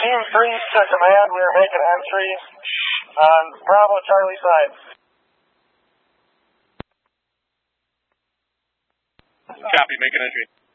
Team 3 to command, we are making entry on Bravo Charlie side. Copy, making entry.